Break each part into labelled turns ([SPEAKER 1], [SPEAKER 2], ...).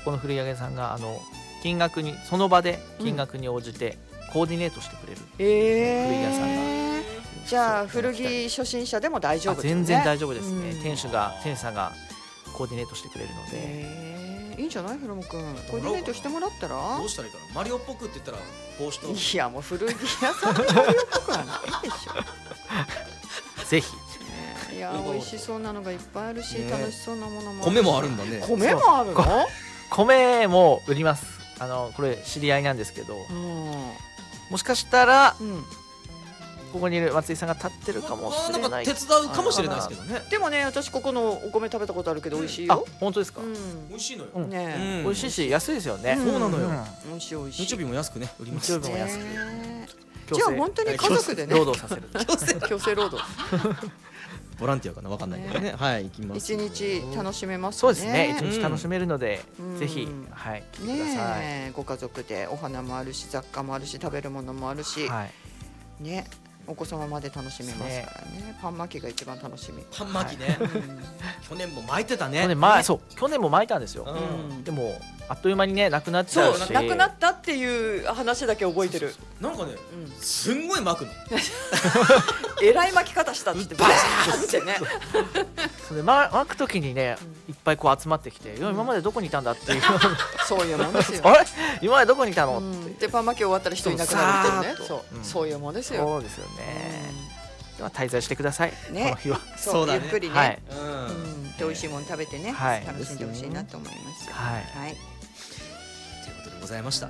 [SPEAKER 1] この古着屋さんが金額にその場で金額に応じてコーディネートしてくれる、古着屋さんが。
[SPEAKER 2] じゃあ古着初心者でも大丈夫ですね。
[SPEAKER 1] 全然大丈夫ですね。店主さんがコーディネートしてくれるので。
[SPEAKER 2] いいんじゃない？ヒロム君コーディネートしてもらったら。
[SPEAKER 3] どうしたらいいかな。マリオっぽくって言ったら帽子と。
[SPEAKER 2] いやもう古着屋さんでマリオっぽくはないでしょ。
[SPEAKER 1] ぜひ。
[SPEAKER 2] いや美味しそうなのがいっぱいあるし、楽しそうなものも。
[SPEAKER 3] 米もあるんだね。
[SPEAKER 2] 米もあるの？
[SPEAKER 1] 米も売ります。これ知り合いなんですけど、もしかしたら、ここにいる松井さんが立ってるかもしれない。
[SPEAKER 3] 手伝うかもしれないですけどね。
[SPEAKER 2] でもね、私ここのお米食べたことあるけど美味しいよ。
[SPEAKER 1] 本当ですか？
[SPEAKER 3] 美味しいのよ。
[SPEAKER 2] ね、
[SPEAKER 1] 美味しいし安いですよね。
[SPEAKER 3] そうなのよ。
[SPEAKER 2] 美味しい美味しい。
[SPEAKER 3] 日曜日も安くね売ります。
[SPEAKER 1] 日曜日も安く。
[SPEAKER 2] じゃあ本当に家族でね。
[SPEAKER 1] 労働させる。
[SPEAKER 2] 強制労働。
[SPEAKER 3] ボランティアかなわかんないけどね。はい、行きます。
[SPEAKER 2] 一日楽しめますね。
[SPEAKER 1] そうですね。一日楽しめるので、ぜひはい来てください。
[SPEAKER 2] ご家族でお花もあるし、雑貨もあるし、食べるものもあるし、ね、お子様まで楽しめますからね。パン巻きが一番楽しみ。
[SPEAKER 3] パン巻きね。去年も巻いてたね。
[SPEAKER 1] 去年も巻いたんですよ。でもあっという間にねなくなっちゃうし。
[SPEAKER 2] なくなったっていう話だけ覚えてる。
[SPEAKER 3] なんかね、すんごい巻くの。
[SPEAKER 2] えらい巻き方したってバーってね。
[SPEAKER 1] それ巻くときにねいっぱいこう集まってきて、今までどこにいたんだっていう。
[SPEAKER 2] そういうもんですよ。
[SPEAKER 1] あれ今までどこにいたのって。
[SPEAKER 2] でパン巻き終わったら人いなくなるってね。そういうもんですよ。
[SPEAKER 1] そうですよね。では滞在してくください。この日は。
[SPEAKER 2] そうゆっくりね。
[SPEAKER 1] で
[SPEAKER 2] 美味しいもの食べてね楽しんでほしいなと思います。はい。
[SPEAKER 3] ということでございました。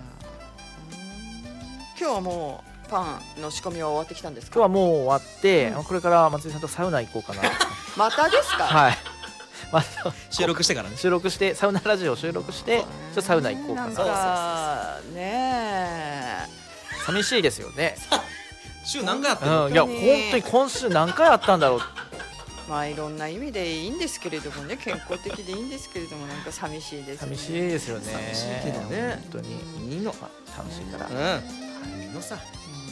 [SPEAKER 2] 今日はもうパンの仕込みは終わってきたんですか？
[SPEAKER 1] 今日はもう終わって、これから松井さんとサウナ行こうかな。
[SPEAKER 2] またですか？
[SPEAKER 1] はい。
[SPEAKER 3] 収録してからね。
[SPEAKER 1] 収録してサウナラジオを収録してちょっとサウナ行こうかな。
[SPEAKER 2] なんかね
[SPEAKER 1] 寂しいですよね。
[SPEAKER 3] 週何回やってるの？
[SPEAKER 1] いや本当に今週何回あったんだろう。
[SPEAKER 2] まあいろんな意味でいいんですけれどもね、健康的でいいんですけれども、なんか寂しいですね。
[SPEAKER 1] 寂しいですよね。
[SPEAKER 3] 寂しいけどね。
[SPEAKER 1] 本当にいいの楽しいから。
[SPEAKER 3] いいのさ。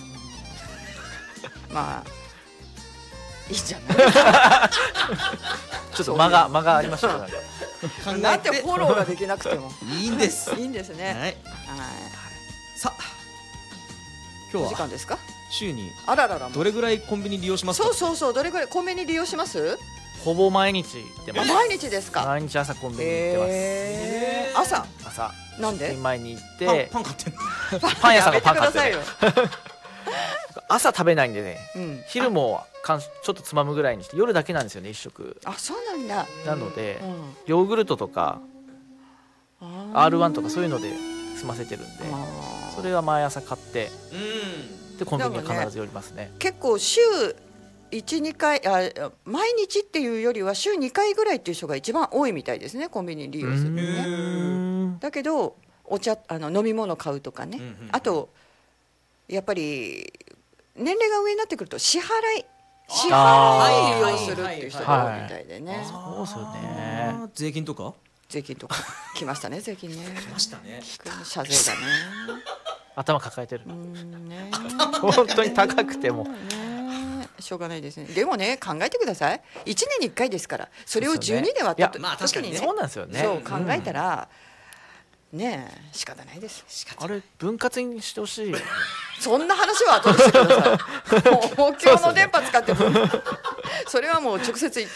[SPEAKER 2] まあいいじゃない。
[SPEAKER 1] ちょっと間がありましたね。
[SPEAKER 2] なんてフォローができなくても
[SPEAKER 3] いいんです。
[SPEAKER 2] いいんですね。はい。
[SPEAKER 3] さあ今日は
[SPEAKER 2] 時間ですか？
[SPEAKER 3] 週にどれぐらいコンビニ利用しますか？
[SPEAKER 2] そうどれぐらいコンビニ利用します？
[SPEAKER 1] ほぼ毎日行ってます。
[SPEAKER 2] 毎日ですか？
[SPEAKER 1] 毎日朝コンビニ行って
[SPEAKER 2] ます。
[SPEAKER 1] 朝
[SPEAKER 2] なんで？
[SPEAKER 1] 出勤前に行って
[SPEAKER 3] パン買ってんの？
[SPEAKER 1] パン屋さんがパン買ってる。朝食べないんでね、昼もちょっとつまむぐらいにして夜だけなんですよね一食。
[SPEAKER 2] あ、そうなんだ。
[SPEAKER 1] なのでヨーグルトとか R1 とかそういうので済ませてるんで、それは毎朝買ってでコンビニは必ず寄りますね。
[SPEAKER 2] 結構週1、2回毎日っていうよりは週2回ぐらいっていう人が一番多いみたいですね、コンビニ利用するね。だけどお茶飲み物買うとかね、あとやっぱり年齢が上になってくると支払い利用するっていう人が多いみたいでね。
[SPEAKER 1] そうですよね。
[SPEAKER 3] 税金とか
[SPEAKER 2] 来ましたね。税金ね。
[SPEAKER 3] 来ましたね。
[SPEAKER 2] 謝税だね。
[SPEAKER 1] 頭抱えてる。本当に高くても
[SPEAKER 2] しょうがないですね。でもね、考えてください。1年に1回ですから、それを12で割った時にね、
[SPEAKER 1] そうなんですよね。
[SPEAKER 2] そう考えたらねえ仕方ないです。
[SPEAKER 1] あれ分割にしてほしい。
[SPEAKER 2] そんな話は後でしてください。もう公共の電波使ってそれはもう直接言って。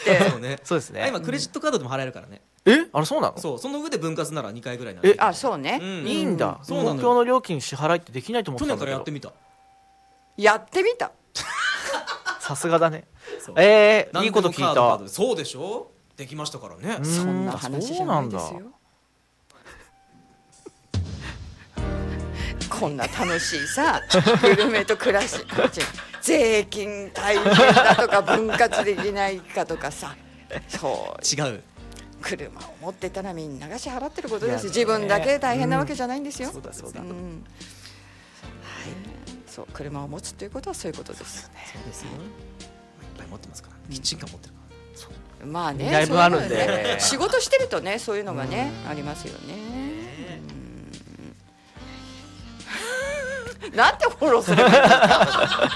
[SPEAKER 1] そうですね。
[SPEAKER 3] 今クレジットカードでも払えるからね。
[SPEAKER 1] あれそうなの？
[SPEAKER 3] そう、その上で分割なら2回ぐらいなる。
[SPEAKER 2] あ、そうね。
[SPEAKER 1] いいんだ。公共の料金支払いってできないと思ってたんだけど。
[SPEAKER 3] 去年からやってみた。
[SPEAKER 2] やってみた。
[SPEAKER 1] さすがだね。いいこと聞いた。
[SPEAKER 3] そうでしょ。できましたからね。
[SPEAKER 2] そんな話じゃないですよ。こんな楽しいさグルメと暮らし、税金大変だとか分割できないかとかさ、そう
[SPEAKER 3] 違う。
[SPEAKER 2] 車を持ってたらみんなが支払ってることです。自分だけ大変なわけじゃないんですよ。
[SPEAKER 1] そうだそうだ。
[SPEAKER 2] そう、車を持つということはそういうことです。
[SPEAKER 3] そうですよ。いっぱい持ってますから。キッチンカー持ってるから。
[SPEAKER 1] まあね、だいぶあるんで、
[SPEAKER 2] 仕事してるとね、そういうのがねありますよね。なんてフォローするんですか。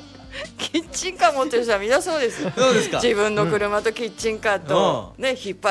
[SPEAKER 2] キッチンカー持ってる人はみんなそうですよ。
[SPEAKER 3] どうですか。
[SPEAKER 2] 自分の車とキッチンカーとね引っ張